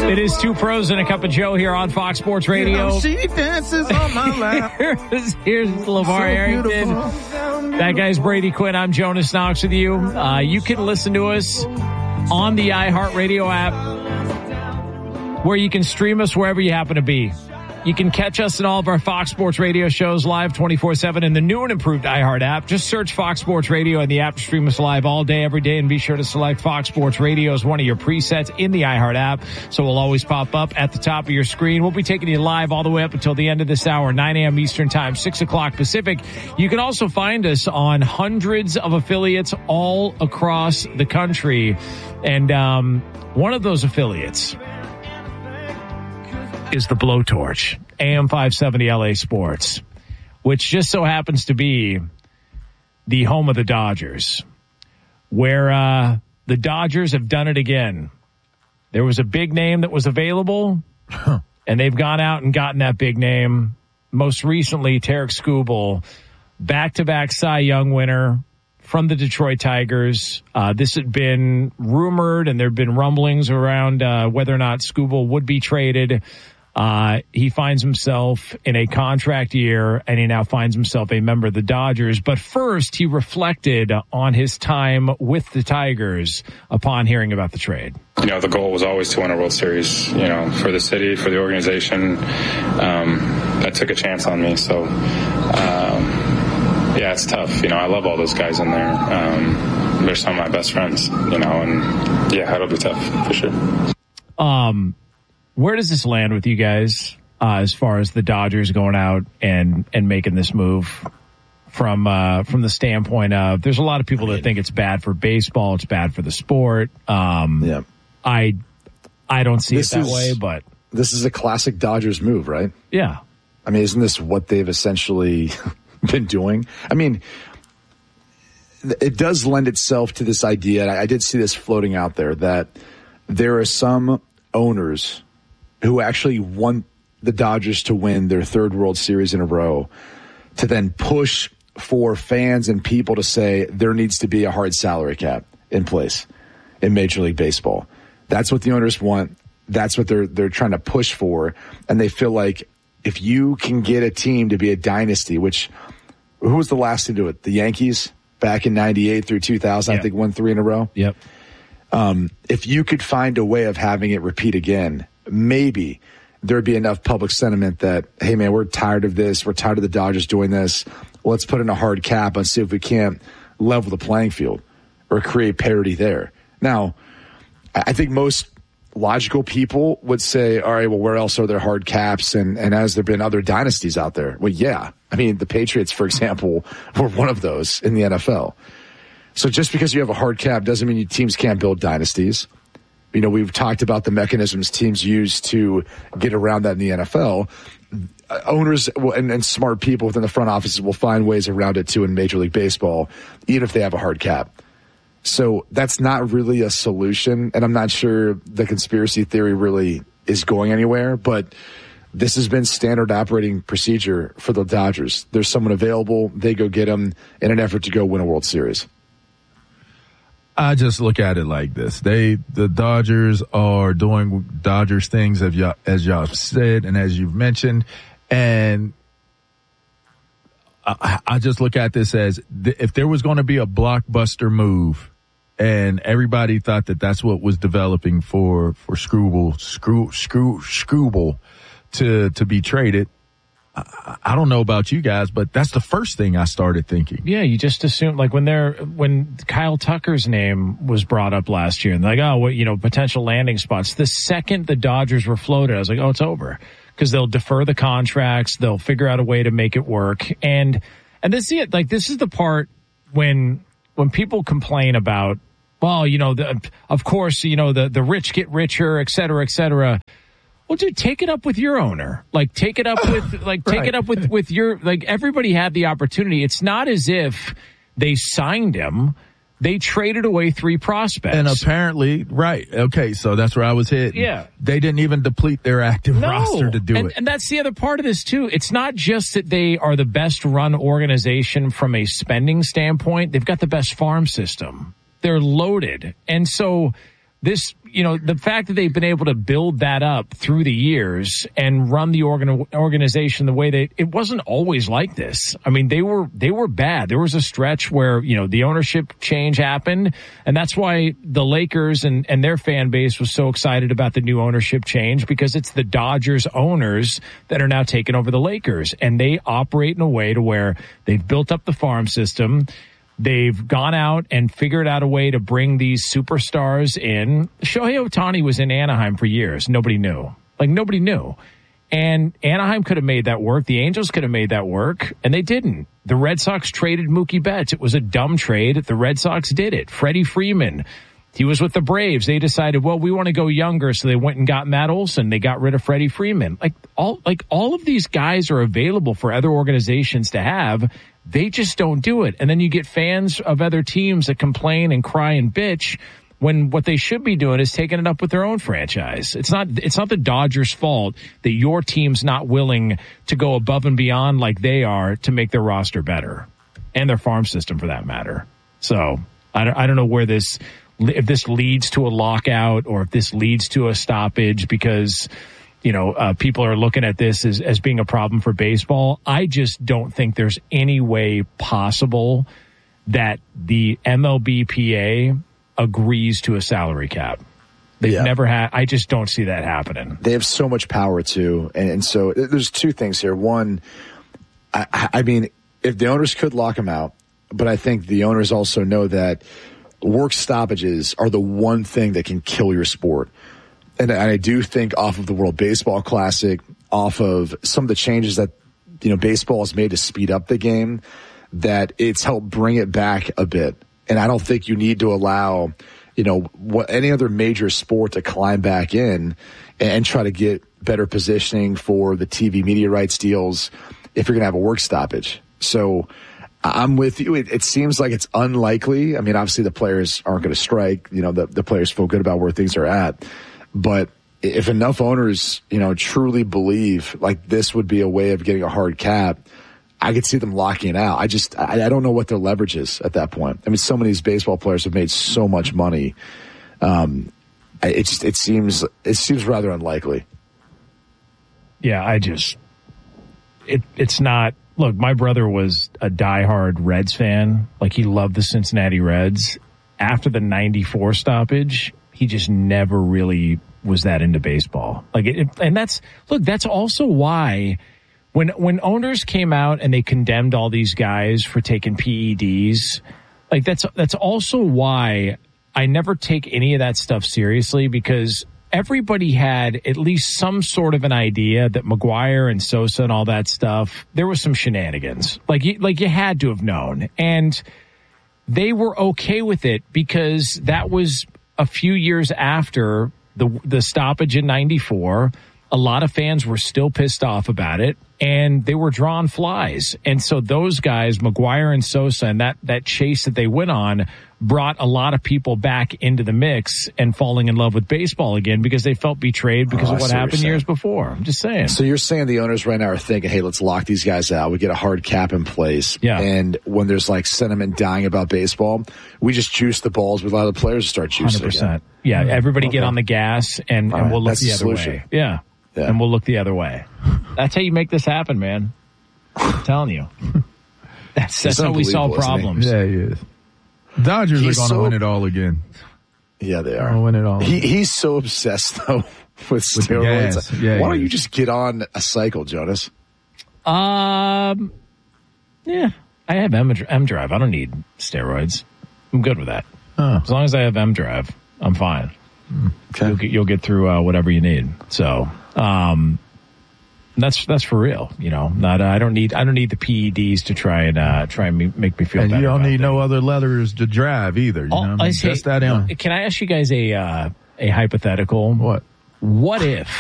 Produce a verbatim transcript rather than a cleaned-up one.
It is Two Pros and a Cup of Joe here on Fox Sports Radio. You know, she dances on my lap. here's, here's LeVar so Arrington. That guy's Brady Quinn. I'm Jonas Knox with you. Uh, you can listen to us on the iHeartRadio app, where you can stream us wherever you happen to be. You can catch us in all of our Fox Sports Radio shows live twenty-four seven in the new and improved iHeart app. Just search Fox Sports Radio in the app to stream us live all day, every day, and be sure to select Fox Sports Radio as one of your presets in the iHeart app, so we'll always pop up at the top of your screen. We'll be taking you live all the way up until the end of this hour, nine a.m. Eastern Time, six o'clock Pacific. You can also find us on hundreds of affiliates all across the country, and um, one of those affiliates is the Blowtorch, A M five seventy L A Sports, which just so happens to be the home of the Dodgers, where uh, the Dodgers have done it again. There was a big name that was available, huh. and they've gone out and gotten that big name. Most recently, Tarik Skubal, back-to-back Cy Young winner from the Detroit Tigers. Uh, this had been rumored, and there had been rumblings around uh, whether or not Skubal would be traded. Uh, he finds himself in a contract year, and he now finds himself a member of the Dodgers. But first, he reflected on his time with the Tigers upon hearing about the trade. You know, the goal was always to win a World Series, you know, for the city, for the organization. Um, that took a chance on me. So, um, yeah, it's tough. You know, I love all those guys in there. Um, they're some of my best friends, you know, and yeah, it'll be tough for sure. Um, Where does this land with you guys uh, as far as the Dodgers going out and, and making this move from uh, from the standpoint of there's a lot of people that think it's bad for baseball, it's bad for the sport. Um, yeah, I I don't see this it that is, way, but this is a classic Dodgers move, right? Yeah, I mean, isn't this what they've essentially been doing? I mean, it does lend itself to this idea. And I, I did see this floating out there that there are some owners who actually want the Dodgers to win their third World Series in a row, to then push for fans and people to say there needs to be a hard salary cap in place in Major League Baseball. That's what the owners want. That's what they're they're trying to push for. And they feel like if you can get a team to be a dynasty, which who was the last to do it? The Yankees back in ninety-eight through two thousand, yep. I think won three in a row. Yep. Um, if you could find a way of having it repeat again, maybe there'd be enough public sentiment that, hey, man, we're tired of this. We're tired of the Dodgers doing this. Let's put in a hard cap and see if we can't level the playing field or create parity there. Now, I think most logical people would say, all right, well, where else are there hard caps? And, and has there been other dynasties out there? Well, yeah. I mean, the Patriots, for example, were one of those in the N F L. So just because you have a hard cap doesn't mean your teams can't build dynasties. You know, we've talked about the mechanisms teams use to get around that in the N F L. Owners and, and smart people within the front offices will find ways around it too in Major League Baseball, even if they have a hard cap. So that's not really a solution, and I'm not sure the conspiracy theory really is going anywhere, but this has been standard operating procedure for the Dodgers. There's someone available, they go get them in an effort to go win a World Series. I just look at it like this. They, the Dodgers are doing Dodgers things as y'all, as y'all said and as you've mentioned. And I, I just look at this as th- if there was going to be a blockbuster move and everybody thought that that's what was developing for, for Skubal, Screw, Screw, Skubal to, to be traded. I don't know about you guys, but that's the first thing I started thinking. Yeah, you just assume, like when they're when Kyle Tucker's name was brought up last year, and like, oh, what, you know, potential landing spots. The second the Dodgers were floated, I was like, oh, it's over, because they'll defer the contracts, they'll figure out a way to make it work, and and this is it. Like, this is the part when when people complain about, well, you know, the, of course, you know, the the rich get richer, et cetera, et cetera. Well, dude, take it up with your owner. Like, take it up with, like, take right. it up with, with your, like, everybody had the opportunity. It's not as if they signed him. They traded away three prospects. And apparently, right. Okay, so that's where I was hitting. Yeah. They didn't even deplete their active no. roster to do and, it. And that's the other part of this, too. It's not just that they are the best run organization from a spending standpoint. They've got the best farm system. They're loaded. And so this, you know, the fact that they've been able to build that up through the years and run the organ- organization the way they, it wasn't always like this. I mean, they were, they were bad. There was a stretch where, you know, the ownership change happened. And that's why the Lakers and, and their fan base was so excited about the new ownership change, because it's the Dodgers owners that are now taking over the Lakers. And they operate in a way to where they've built up the farm system. They've gone out and figured out a way to bring these superstars in. Shohei Ohtani was in Anaheim for years. Nobody knew. Like, nobody knew. And Anaheim could have made that work. The Angels could have made that work, and they didn't. The Red Sox traded Mookie Betts. It was a dumb trade. The Red Sox did it. Freddie Freeman, he was with the Braves. They decided, well, we want to go younger, so they went and got Matt Olson. They got rid of Freddie Freeman. Like, all, like all of these guys are available for other organizations to have. They just don't do it. And then you get fans of other teams that complain and cry and bitch when what they should be doing is taking it up with their own franchise. It's not, it's not the Dodgers' fault that your team's not willing to go above and beyond like they are to make their roster better and their farm system for that matter. So I don't, I don't know where this, if this leads to a lockout or if this leads to a stoppage because, you know, uh, people are looking at this as, as being a problem for baseball. I just don't think there's any way possible that the M L B P A agrees to a salary cap. They've yeah. never had. I just don't see that happening. They have so much power too. And, and so there's two things here. One, I, I mean, if the owners could lock them out, but I think the owners also know that work stoppages are the one thing that can kill your sport. And I do think off of the World Baseball Classic, off of some of the changes that, you know, baseball has made to speed up the game, that it's helped bring it back a bit. And I don't think you need to allow, you know, what, any other major sport to climb back in and, and try to get better positioning for the T V media rights deals if you're going to have a work stoppage. So I'm with you. It, it seems like it's unlikely. I mean, obviously the players aren't going to strike. You know, the, the players feel good about where things are at. But if enough owners, you know, truly believe like this would be a way of getting a hard cap, I could see them locking it out. I just, I, I don't know what their leverage is at that point. I mean, so many of these baseball players have made so much money. Um, it just, it seems, it seems rather unlikely. Yeah, I just, it, it's not, look, my brother was a diehard Reds fan. Like, he loved the Cincinnati Reds. After the ninety-four stoppage, he just never really was that into baseball. Like, it, and that's, look, that's also why when, when owners came out and they condemned all these guys for taking P E Ds, like that's, that's also why I never take any of that stuff seriously, because everybody had at least some sort of an idea that McGwire and Sosa and all that stuff, there was some shenanigans. Like, you, like you had to have known. And they were okay with it because that was a few years after the the stoppage in ninety-four. A lot of fans were still pissed off about it, and they were drawn flies. And so those guys, McGwire and Sosa, and that, that chase that they went on brought a lot of people back into the mix and falling in love with baseball again because they felt betrayed because oh, of what happened years before. I'm just saying. So you're saying the owners right now are thinking, hey, let's lock these guys out. We get a hard cap in place. Yeah. And when there's like sentiment dying about baseball, we just juice the balls. We allow the players to start juicing. one hundred percent. Yeah. Everybody okay. get on the gas and, and right. we'll look That's the the other solution. way. Yeah. Yeah. And we'll look the other way. That's how you make this happen, man. I'm telling you. That's, that's how we solve problems. Yeah, he is. Dodgers he's are going to so, win it all again. Yeah, they are. They'll win it all. He, he's so obsessed, though, with, with steroids. Yeah, Why don't is. you just get on a cycle, Jonas? Um, yeah. I have M, M Drive. I don't need steroids. I'm good with that. Oh. As long as I have M Drive, I'm fine. Okay. You'll get, you'll get through uh, whatever you need. So, um, that's that's for real. You know, not uh, I don't need I don't need the P E Ds to try and uh, try and me, make me feel. And better you don't need things. no other leathers to drive either. You All, know, I mean, I say, test that in. Can I ask you guys a uh, a hypothetical? What? What if?